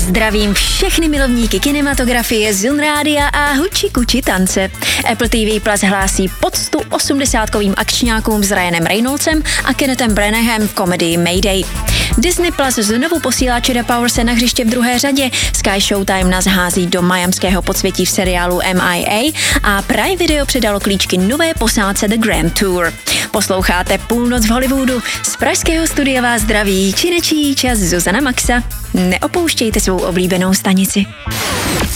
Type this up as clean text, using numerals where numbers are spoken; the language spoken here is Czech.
Zdravím všechny milovníky kinematografie, Zone Rádia a huči kuči tance. Apple TV Plus hlásí poctu 80kovým akčňákům s Ryanem Reynoldsem a Kennethem Branahem v komedii Mayday. Disney Plus znovu posílá Chada Powerse na hřiště v druhé řadě, Sky Showtime nás hází do miamského podsvětí v seriálu MIA a Prime Video předalo klíčky nové posádce The Grand Tour. Posloucháte Půlnoc v Hollywoodu. Z pražského studia vás zdraví činečí čas Zuzana Maxa. Neopouštějte svou oblíbenou stanici.